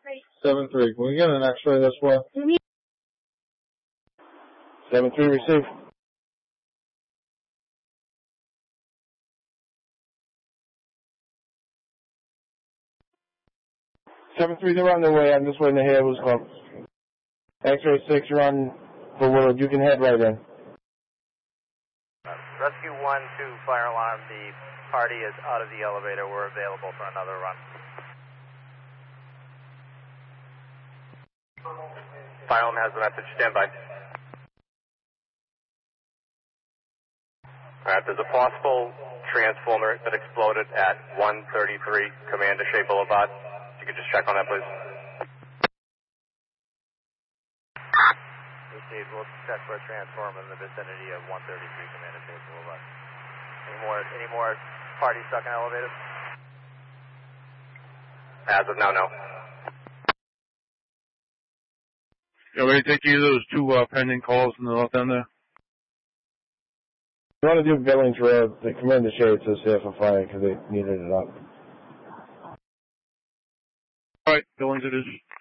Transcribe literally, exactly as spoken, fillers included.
seven three. Can we get an X-ray this way? seven three, receive. seven three, they're on their way. I'm just waiting to hear who's called. X-ray six, you're on for Willard. You can head right in. Rescue one to fire alarm. The party is out of the elevator. We're available for another run. Fire alarm has the message. Stand by. All right, there's a possible transformer that exploded at one thirty-three Commander Shea Boulevard. You can just check on that, please. Received. We'll check for a transformer in the vicinity of one thirty-three Commander Shea Boulevard. Any more, any more parties stuck in elevators? As of now, no. Yeah, we take either of those two uh, pending calls and they're all down there. You want to do Billings Road, the Commander Shea says here for fire because they needed it up. All right, Billings it is.